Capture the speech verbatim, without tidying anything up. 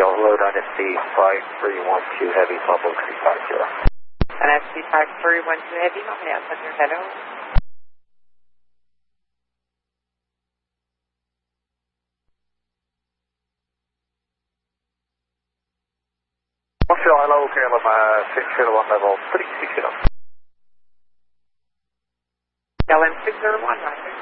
y'all load on S C five three one two Heavy, Pablo three five zero. And S C five three one two Heavy, how many outside your hello? Montreal, hello, K L M uh, six zero one level three six zero. L M six zero one, right?